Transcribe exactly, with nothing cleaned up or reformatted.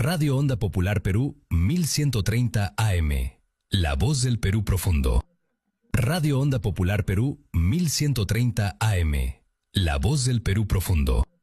Radio Onda Popular Perú mil ciento treinta A M. La voz del Perú profundo. Radio Onda Popular Perú mil ciento treinta A M. La voz del Perú profundo.